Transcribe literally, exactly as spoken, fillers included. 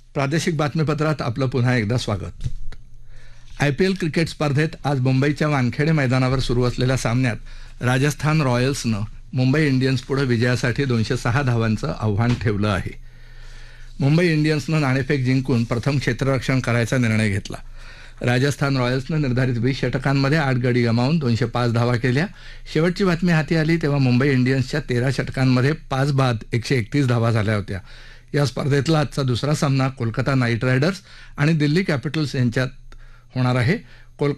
प्रादेशिक बातमीपत्रात आपलं पुन्हा एकदा स्वागत. आय पी एल क्रिकेट स्पर्धेत आज मुंबईच्या वानखेडे मैदानावर सुरू असलेल्या सामन्यात राजस्थान रॉयल्सनं मुंबई इंडियन्स पुढे विजयासाठी दोनशे सहा धावांचं आव्हान ठेवलं आहे. मुंबई इंडियन्सनं नाणेफेक जिंकून प्रथम क्षेत्ररक्षण करायचा निर्णय घेतला. राजस्थान रॉयल्सनं निर्धारित वीस षटकांमध्ये आठ गडी गमावून दोनशे पाच धावा केल्या. शेवटची बातमी हाती आली तेव्हा मुंबई इंडियन्सच्या तेरा षटकांमध्ये पाच बाद एकशे एकतीस धावा झाल्या होत्या. या स्पर्धेतला आजचा दुसरा सामना कोलकाता नाईट रायडर्स आणि दिल्ली कॅपिटल्स यांच्यात होणार आहे.